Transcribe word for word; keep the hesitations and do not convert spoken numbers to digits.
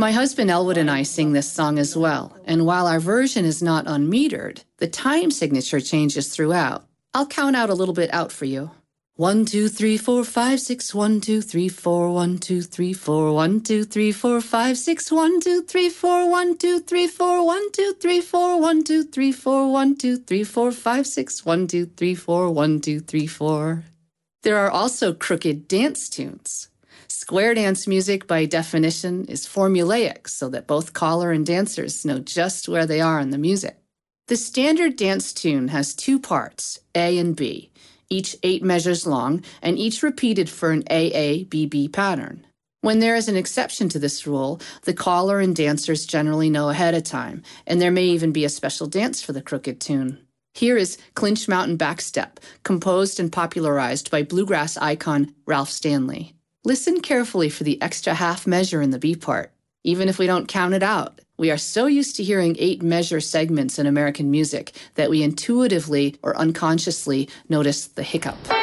My husband Elwood and I sing this song as well, and while our version is not unmetered, the time signature changes throughout. I'll count out a little bit out for you. One, two, three, four, five, six, one, two, three, four, one, two, three, four, one, two, three, four, five, six, one, two, three, four, one, two, three, four, one, two, three, four, one, two, three, four, one, two, three, four, five, six, one, two, three, four, one, two, three, four. There are also crooked dance tunes. Square dance music, by definition, is formulaic so that both caller and dancers know just where they are in the music. The standard dance tune has two parts, A and B, each eight measures long, and each repeated for an A A B B pattern. When there is an exception to this rule, the caller and dancers generally know ahead of time, and there may even be a special dance for the crooked tune. Here is Clinch Mountain Backstep, composed and popularized by bluegrass icon Ralph Stanley. Listen carefully for the extra half measure in the B part. Even if we don't count it out, we are so used to hearing eight-measure segments in American music that we intuitively or unconsciously notice the hiccup.